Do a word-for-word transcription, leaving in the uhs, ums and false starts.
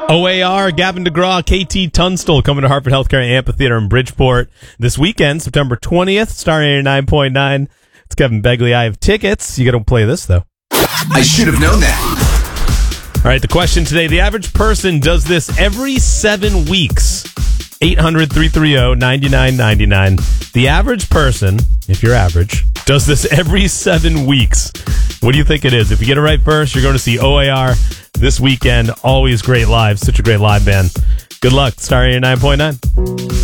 O A R, Gavin DeGraw, K T Tunstall coming to Hartford Healthcare Amphitheater in Bridgeport this weekend, September twentieth, Star eighty-nine point nine. It's Kevin Begley. I have tickets. You got to play this, though. I should have known that. All right, the question today. The average person does this every seven weeks. eight hundred, three three zero, nine nine nine nine. The average person, if you're average, does this every seven weeks. What do you think it is? If you get it right first, you're going to see O A R this weekend. Always great live. Such a great live band. Good luck. Star eighty-nine point nine.